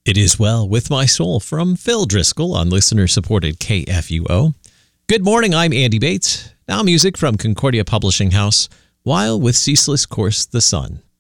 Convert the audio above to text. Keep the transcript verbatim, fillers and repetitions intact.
It Is Well With My Soul from Phil Driscoll on listener-supported K F U O. Good morning, I'm Andy Bates. Now music from Concordia Publishing House, While with Ceaseless Course the Sun.